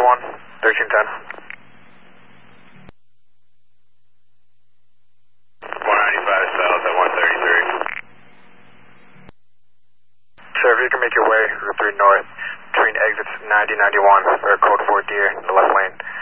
1310. 495 south at 133. Sir, if you can make your way Route 3 north between exits 90 91 or code 4 Deer in the left lane.